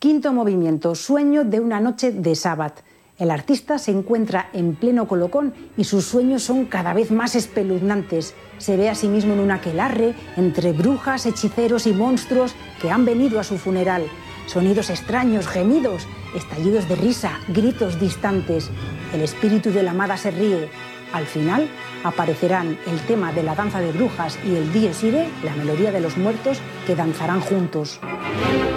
Quinto movimiento, sueño de una noche de Sabbath. El artista se encuentra en pleno colocón y sus sueños son cada vez más espeluznantes. Se ve a sí mismo en un aquelarre entre brujas, hechiceros y monstruos que han venido a su funeral. Sonidos extraños, gemidos, estallidos de risa, gritos distantes. El espíritu de la amada se ríe. Al final aparecerán el tema de la danza de brujas y el Dies Irae, la melodía de los muertos, que danzarán juntos.